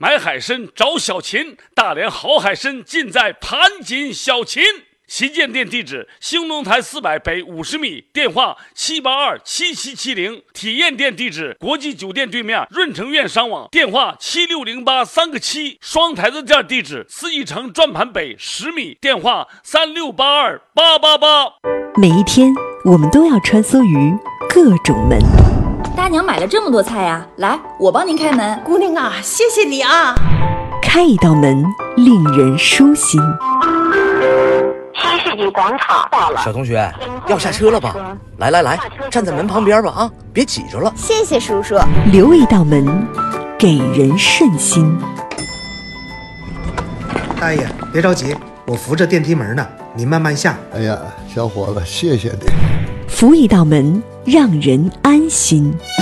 买海参找小秦，大连好海参尽在盘锦小秦。旗舰店地址：兴隆台400北50米，电话7827770。体验店地址：国际酒店对面润城苑商网，电话76083个7。双台子店地址：四义城转盘北10米，电话3682888。 每一天，我们都要穿梭于各种门。 大娘买了这么多菜呀，来，我帮您开门。 姑娘啊，谢谢你啊！ 开一道门，令人舒心。 新世纪广场到了， 小同学，要下车了吧？来，站在门旁边吧啊，别挤着了。 谢谢叔叔。 留一道门，给人顺心。 大爷，别着急，我扶着电梯门呢，您慢慢下。 哎呀，小伙子，谢谢你。 扶一道门，让人安心。